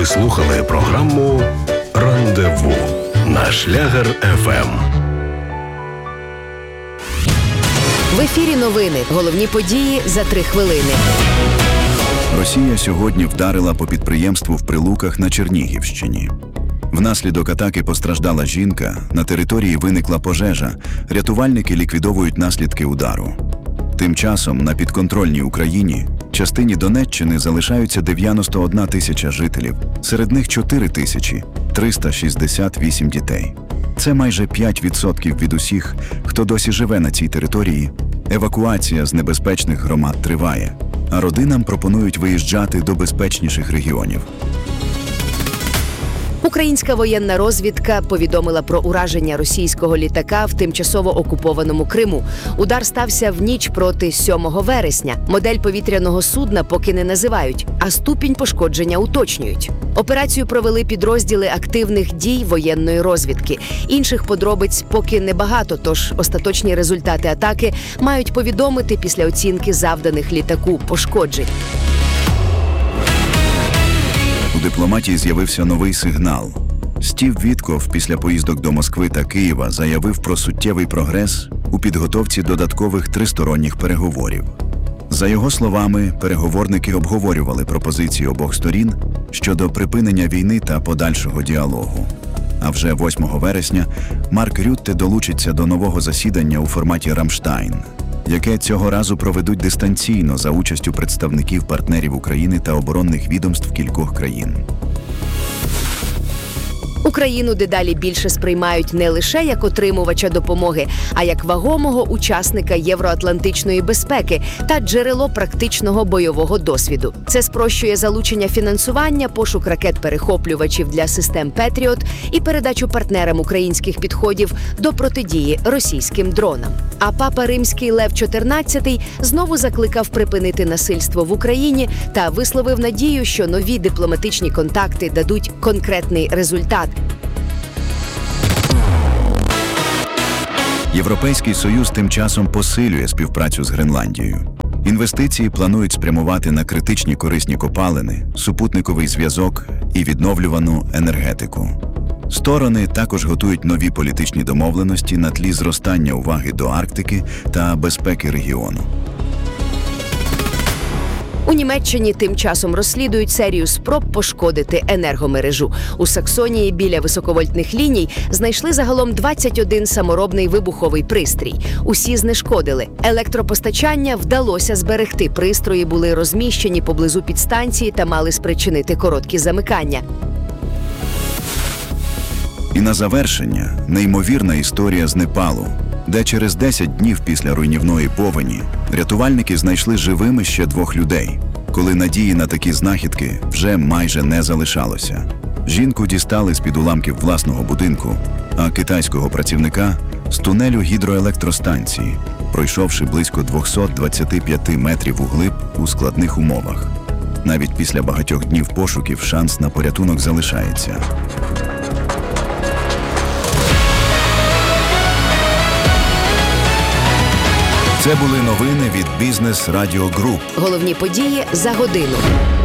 слухали програму «Рандеву» на Шлягер ФМ. В ефірі новини. Головні події за 3 хвилини. Росія сьогодні вдарила по підприємству в Прилуках на Чернігівщині. Внаслідок атаки постраждала жінка, на території виникла пожежа, рятувальники ліквідовують наслідки удару. Тим часом на підконтрольній Україні частині Донеччини залишаються 91 тисяча жителів, серед них 4368 дітей. Це майже 5% від усіх, хто досі живе на цій території. Евакуація з небезпечних громад триває, а родинам пропонують виїжджати до безпечніших регіонів. Українська воєнна розвідка повідомила про ураження російського літака в тимчасово окупованому Криму. Удар стався в ніч проти 7 вересня. Модель повітряного судна поки не називають, а ступінь пошкодження уточнюють. Операцію провели підрозділи активних дій воєнної розвідки. Інших подробиць поки небагато, тож остаточні результати атаки мають повідомити після оцінки завданих літаку пошкоджень. У дипломатії з'явився новий сигнал. Стів Вітков після поїздок до Москви та Києва заявив про суттєвий прогрес у підготовці додаткових тристоронніх переговорів. За його словами, переговорники обговорювали пропозиції обох сторін щодо припинення війни та подальшого діалогу. А вже 8 вересня Марк Рютте долучиться до нового засідання у форматі «Рамштайн», яке цього разу проведуть дистанційно за участю представників партнерів України та оборонних відомств кількох країн. Україну дедалі більше сприймають не лише як отримувача допомоги, а як вагомого учасника євроатлантичної безпеки та джерело практичного бойового досвіду. Це спрощує залучення фінансування, пошук ракет-перехоплювачів для систем «Петріот» і передачу партнерам українських підходів до протидії російським дронам. А папа римський Лев XIV знову закликав припинити насильство в Україні та висловив надію, що нові дипломатичні контакти дадуть конкретний результат. Європейський Союз тим часом посилює співпрацю з Гренландією. Інвестиції планують спрямувати на критичні корисні копалини, супутниковий зв'язок і відновлювану енергетику. Сторони також готують нові політичні домовленості на тлі зростання уваги до Арктики та безпеки регіону. У Німеччині тим часом розслідують серію спроб пошкодити енергомережу. У Саксонії біля високовольтних ліній знайшли загалом 21 саморобний вибуховий пристрій. Усі знешкодили. Електропостачання вдалося зберегти. Пристрої були розміщені поблизу підстанції та мали спричинити короткі замикання. І на завершення неймовірна історія з Непалу, де через 10 днів після руйнівної повені рятувальники знайшли живими ще 2 людей, коли надії на такі знахідки вже майже не залишалося. Жінку дістали з-під уламків власного будинку, а китайського працівника – з тунелю гідроелектростанції, пройшовши близько 225 метрів углиб у складних умовах. Навіть після багатьох днів пошуків шанс на порятунок залишається. Це були новини від Бізнес Радіо Груп. Головні події за годину.